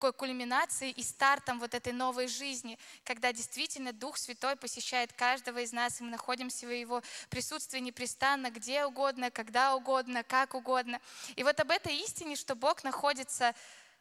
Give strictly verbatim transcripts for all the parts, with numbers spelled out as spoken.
такой кульминацией и стартом вот этой новой жизни, когда действительно Дух Святой посещает каждого из нас, и мы находимся в Его присутствии непрестанно, где угодно, когда угодно, как угодно. И вот об этой истине, что Бог находится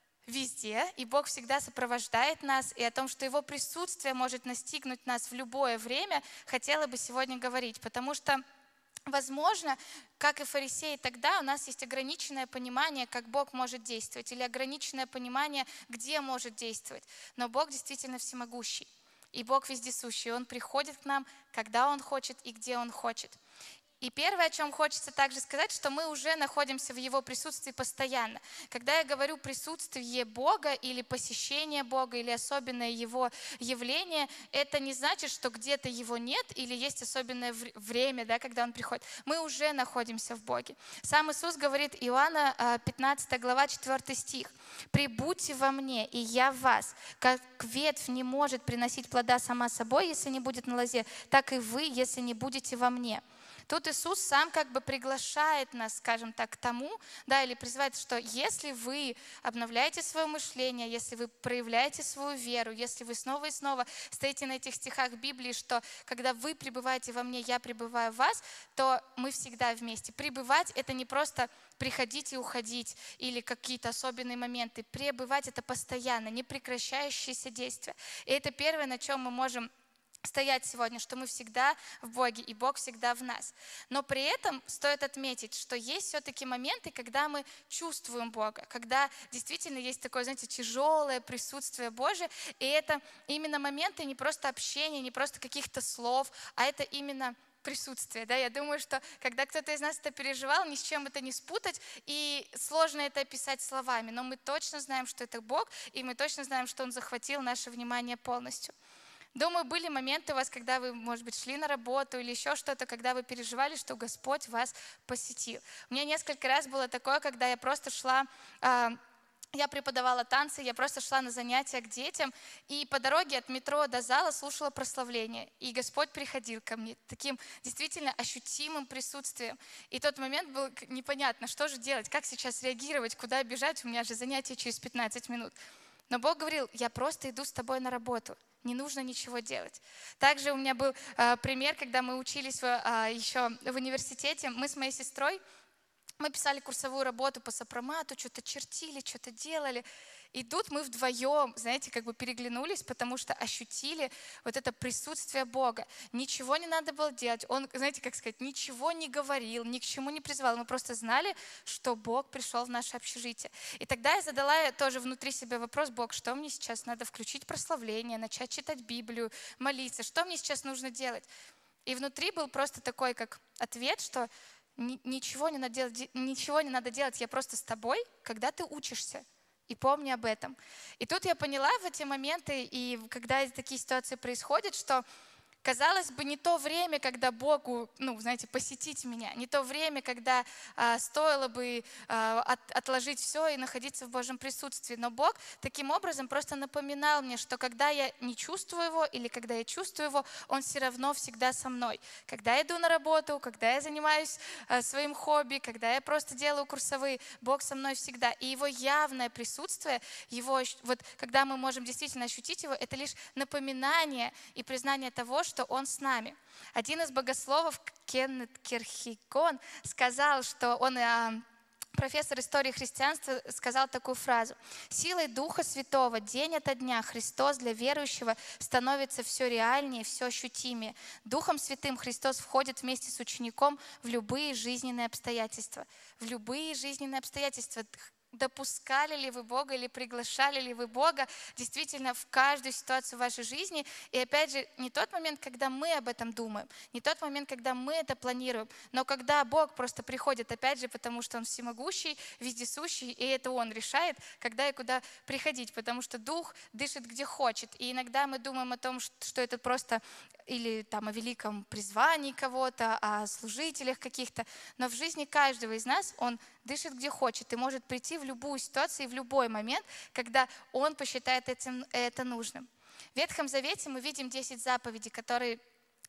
везде, и Бог всегда сопровождает нас, и о том, что Его присутствие может настигнуть нас в любое время, хотела бы сегодня говорить, потому что возможно, как и фарисеи тогда, у нас есть ограниченное понимание, как Бог может действовать, или ограниченное понимание, где может действовать. Но Бог действительно всемогущий, и Бог вездесущий. Он приходит к нам, когда Он хочет и где Он хочет. И первое, о чем хочется также сказать, что мы уже находимся в Его присутствии постоянно. Когда я говорю присутствие Бога или посещение Бога, или особенное Его явление, это не значит, что где-то Его нет или есть особенное время, да, когда Он приходит. Мы уже находимся в Боге. Сам Иисус говорит, Иоанна пятнадцатая глава, четвёртый стих. «Прибудьте во мне, и я в вас. Как ветвь не может приносить плода сама собой, если не будет на лозе, так и вы, если не будете во мне». Тут Иисус сам как бы приглашает нас, скажем так, к тому, да, или призывает, что если вы обновляете свое мышление, если вы проявляете свою веру, если вы снова и снова стоите на этих стихах Библии, что когда вы пребываете во мне, я пребываю в вас, то мы всегда вместе. Пребывать — это не просто приходить и уходить, или какие-то особенные моменты. Пребывать — это постоянно, непрекращающееся действие. И это первое, на чем мы можем стоять сегодня, что мы всегда в Боге, и Бог всегда в нас. Но при этом стоит отметить, что есть все-таки моменты, когда мы чувствуем Бога, когда действительно есть такое, знаете, тяжелое присутствие Божие, и это именно моменты не просто общения, не просто каких-то слов, а это именно присутствие. Да? Я думаю, что когда кто-то из нас это переживал, ни с чем это не спутать, и сложно это описать словами, но мы точно знаем, что это Бог, и мы точно знаем, что Он захватил наше внимание полностью. Думаю, были моменты у вас, когда вы, может быть, шли на работу или еще что-то, когда вы переживали, что Господь вас посетил. У меня несколько раз было такое, когда я просто шла, э, я преподавала танцы, я просто шла на занятия к детям, и по дороге от метро до зала слушала прославление. И Господь приходил ко мне таким действительно ощутимым присутствием. И тот момент был непонятно, что же делать, как сейчас реагировать, куда бежать, у меня же занятие через пятнадцать минут. Но Бог говорил, я просто иду с тобой на работу. Не нужно ничего делать. Также у меня был э, пример, когда мы учились в, э, еще в университете. Мы с моей сестрой, мы писали курсовую работу по сопромату, что-то чертили, что-то делали. И тут мы вдвоем, знаете, как бы переглянулись, потому что ощутили вот это присутствие Бога. Ничего не надо было делать. Он, знаете, как сказать, ничего не говорил, ни к чему не призывал. Мы просто знали, что Бог пришел в наше общежитие. И тогда я задала тоже внутри себя вопрос: Бог, что мне сейчас надо включить прославление, начать читать Библию, молиться? Что мне сейчас нужно делать? И внутри был просто такой как ответ, что ничего не надо делать, ничего не надо делать, я просто с тобой, когда ты учишься. И помни об этом. И тут я поняла в эти моменты, и когда такие ситуации происходят, что, казалось бы, не то время, когда Богу, ну, знаете, посетить меня, не то время, когда а, стоило бы а, от, отложить все и находиться в Божьем присутствии. Но Бог таким образом просто напоминал мне, что когда я не чувствую Его или когда я чувствую Его, Он все равно всегда со мной. Когда я иду на работу, когда я занимаюсь а, своим хобби, когда я просто делаю курсовые, Бог со мной всегда. И Его явное присутствие, Его, вот, когда мы можем действительно ощутить Его, это лишь напоминание и признание того, что Он с нами. Один из богословов, Кеннет Кирхегон, сказал, что он, профессор истории христианства, сказал такую фразу: «Силой Духа Святого день ото дня Христос для верующего становится все реальнее, все ощутимее. Духом Святым Христос входит вместе с учеником в любые жизненные обстоятельства». В любые жизненные обстоятельства. Допускали ли вы Бога или приглашали ли вы Бога действительно в каждую ситуацию в вашей жизни? И опять же, не тот момент, когда мы об этом думаем, не тот момент, когда мы это планируем, но когда Бог просто приходит, опять же, потому что Он всемогущий, вездесущий, и это Он решает, когда и куда приходить, потому что Дух дышит где хочет. И иногда мы думаем о том, что это просто или там о великом призвании кого-то, о служителях каких-то, но в жизни каждого из нас Он дышит где хочет и может прийти в любую ситуацию и в любой момент, когда Он посчитает этим, это нужным. В Ветхом Завете мы видим десять заповедей, которые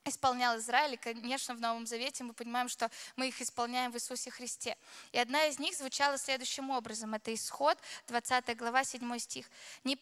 исполнял Израиль, и, конечно, в Новом Завете мы понимаем, что мы их исполняем в Иисусе Христе. И одна из них звучала следующим образом. Это Исход, двадцатая глава, седьмой стих. «Не